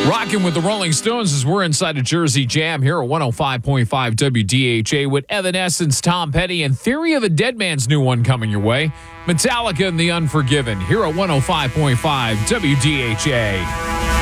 Rocking with the Rolling Stones as we're inside a Jersey Jam here at 105.5 WDHA with Evanescence, Tom Petty, and Theory of a Dead Man's new one coming your way. Metallica and The Unforgiven here at 105.5 WDHA.